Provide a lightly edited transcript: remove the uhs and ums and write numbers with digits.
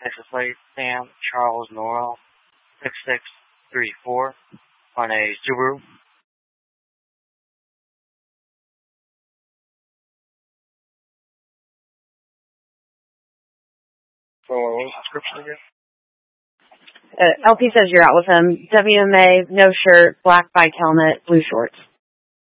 License plate, Sam Charles Norrell, 6634, on a Subaru. What was the description again? LP says you're out with him. WMA, no shirt, black bike helmet, blue shorts.